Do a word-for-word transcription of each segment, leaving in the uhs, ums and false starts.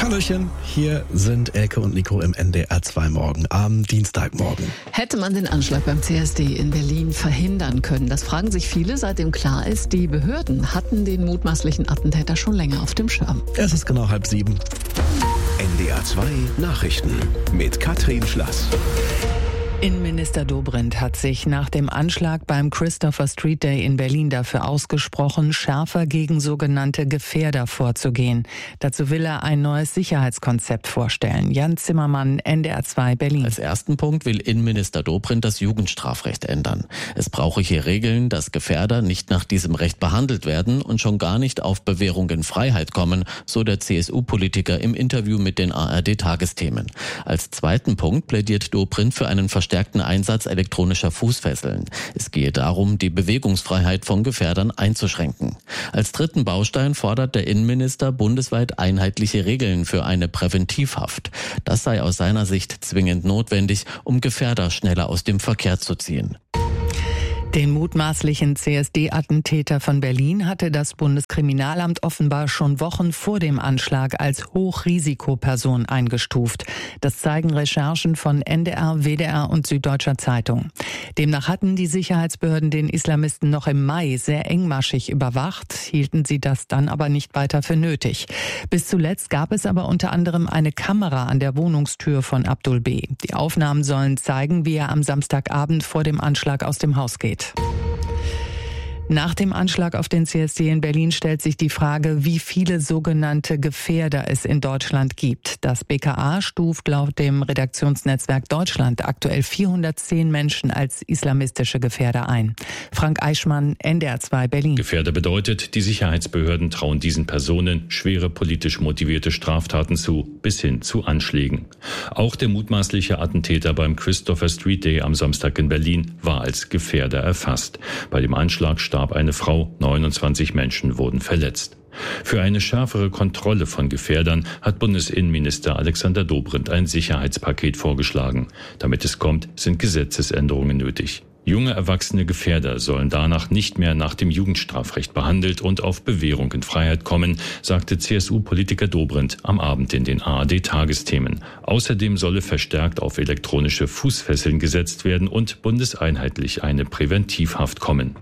Hallöchen, hier sind Elke und Nico im N D R zwei Morgen am Dienstagmorgen. Hätte man den Anschlag beim C S D in Berlin verhindern können? Das fragen sich viele, seitdem klar ist, die Behörden hatten den mutmaßlichen Attentäter schon länger auf dem Schirm. Es ist genau halb sieben. N D R zwei Nachrichten mit Katrin Schlass. Innenminister Dobrindt hat sich nach dem Anschlag beim Christopher Street Day in Berlin dafür ausgesprochen, schärfer gegen sogenannte Gefährder vorzugehen. Dazu will er ein neues Sicherheitskonzept vorstellen. Jan Zimmermann, N D R zwei Berlin. Als ersten Punkt will Innenminister Dobrindt das Jugendstrafrecht ändern. Es brauche hier Regeln, dass Gefährder nicht nach diesem Recht behandelt werden und schon gar nicht auf Bewährung in Freiheit kommen, so der C S U-Politiker im Interview mit den A R D-Tagesthemen. Als zweiten Punkt plädiert Dobrindt für einen verstärkten Einsatz elektronischer Fußfesseln. Es gehe darum, die Bewegungsfreiheit von Gefährdern einzuschränken. Als dritten Baustein fordert der Innenminister bundesweit einheitliche Regeln für eine Präventivhaft. Das sei aus seiner Sicht zwingend notwendig, um Gefährder schneller aus dem Verkehr zu ziehen. Den mutmaßlichen C S D-Attentäter von Berlin hatte das Bundeskriminalamt offenbar schon Wochen vor dem Anschlag als Hochrisikoperson eingestuft. Das zeigen Recherchen von N D R, W D R und Süddeutscher Zeitung. Demnach hatten die Sicherheitsbehörden den Islamisten noch im Mai sehr engmaschig überwacht, hielten sie das dann aber nicht weiter für nötig. Bis zuletzt gab es aber unter anderem eine Kamera an der Wohnungstür von Abdul B. Die Aufnahmen sollen zeigen, wie er am Samstagabend vor dem Anschlag aus dem Haus geht. Nach dem Anschlag auf den C S D in Berlin stellt sich die Frage, wie viele sogenannte Gefährder es in Deutschland gibt. Das B K A stuft laut dem Redaktionsnetzwerk Deutschland aktuell vierhundertzehn Menschen als islamistische Gefährder ein. Frank Eichmann, N D R zwei Berlin. Gefährder bedeutet, die Sicherheitsbehörden trauen diesen Personen schwere politisch motivierte Straftaten zu, bis hin zu Anschlägen. Auch der mutmaßliche Attentäter beim Christopher Street Day am Samstag in Berlin war als Gefährder erfasst. Bei dem Anschlag starb eine Frau, neunundzwanzig Menschen wurden verletzt. Für eine schärfere Kontrolle von Gefährdern hat Bundesinnenminister Alexander Dobrindt ein Sicherheitspaket vorgeschlagen. Damit es kommt, sind Gesetzesänderungen nötig. Junge erwachsene Gefährder sollen danach nicht mehr nach dem Jugendstrafrecht behandelt und auf Bewährung in Freiheit kommen, sagte C S U-Politiker Dobrindt am Abend in den A R D-Tagesthemen. Außerdem solle verstärkt auf elektronische Fußfesseln gesetzt werden und bundeseinheitlich eine Präventivhaft kommen.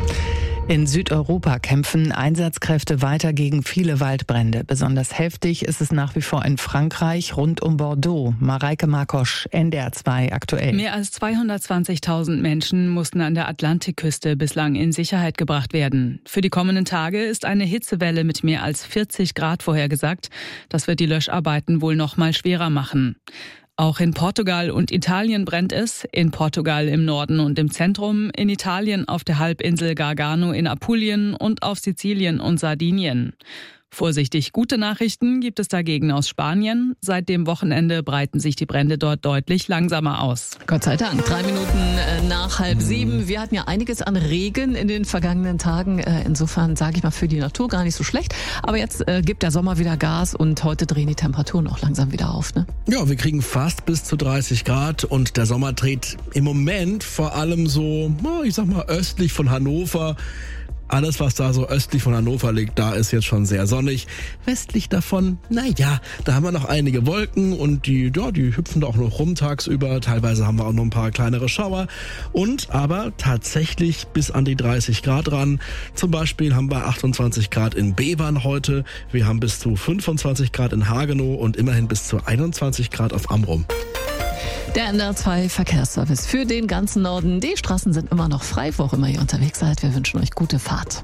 In Südeuropa kämpfen Einsatzkräfte weiter gegen viele Waldbrände. Besonders heftig ist es nach wie vor in Frankreich rund um Bordeaux. Mareike Markosch, N D R zwei aktuell. Mehr als zweihundertzwanzigtausend Menschen mussten an der Atlantikküste bislang in Sicherheit gebracht werden. Für die kommenden Tage ist eine Hitzewelle mit mehr als vierzig Grad vorhergesagt. Das wird die Löscharbeiten wohl noch mal schwerer machen. Auch in Portugal und Italien brennt es. In Portugal im Norden und im Zentrum, in Italien auf der Halbinsel Gargano in Apulien und auf Sizilien und Sardinien. Vorsichtig gute Nachrichten gibt es dagegen aus Spanien. Seit dem Wochenende breiten sich die Brände dort deutlich langsamer aus. Gott sei Dank. Drei Minuten nach halb sieben. Wir hatten ja einiges an Regen in den vergangenen Tagen. Insofern sage ich mal für die Natur gar nicht so schlecht. Aber jetzt äh, gibt der Sommer wieder Gas und heute drehen die Temperaturen auch langsam wieder auf, ne? Ja, wir kriegen fast bis zu dreißig Grad und der Sommer dreht im Moment vor allem so, ich sag mal, östlich von Hannover. Alles, was da so östlich von Hannover liegt, da ist jetzt schon sehr sonnig. Westlich davon, naja, da haben wir noch einige Wolken und die, ja, die hüpfen da auch noch rum tagsüber. Teilweise haben wir auch noch ein paar kleinere Schauer. Und aber tatsächlich bis an die dreißig Grad ran. Zum Beispiel haben wir achtundzwanzig Grad in Bevern heute. Wir haben bis zu fünfundzwanzig Grad in Hagenow und immerhin bis zu einundzwanzig Grad auf Amrum. Der N D R zwei Verkehrsservice für den ganzen Norden. Die Straßen sind immer noch frei, wo auch immer ihr unterwegs seid. Wir wünschen euch gute Fahrt.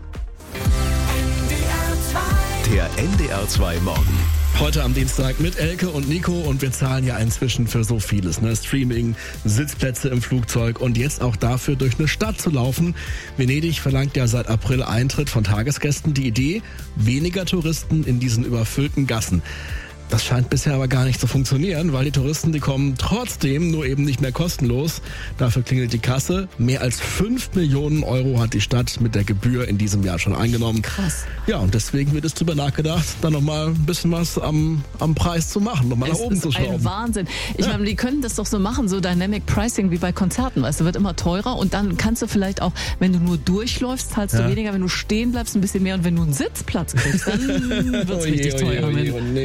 Der N D R zwei Morgen. Heute am Dienstag mit Elke und Nico und wir zahlen ja inzwischen für so vieles, ne? Streaming, Sitzplätze im Flugzeug und jetzt auch dafür, durch eine Stadt zu laufen. Venedig verlangt ja seit April Eintritt von Tagesgästen. Die Idee, weniger Touristen in diesen überfüllten Gassen. Das scheint bisher aber gar nicht zu funktionieren, weil die Touristen, die kommen trotzdem, nur eben nicht mehr kostenlos. Dafür klingelt die Kasse. Mehr als fünf Millionen Euro hat die Stadt mit der Gebühr in diesem Jahr schon eingenommen. Krass. Ja, und deswegen wird es drüber nachgedacht, da nochmal ein bisschen was am, am Preis zu machen, nochmal nach oben zu schrauben. Das ist ein Wahnsinn. Ich Ja. meine, die können das doch so machen, so Dynamic Pricing wie bei Konzerten, weißt du, wird immer teurer und dann kannst du vielleicht auch, wenn du nur durchläufst, zahlst Ja. du weniger, wenn du stehen bleibst, ein bisschen mehr und wenn du einen Sitzplatz kriegst, dann wird's richtig teuer. Oje, oje, oje, nee.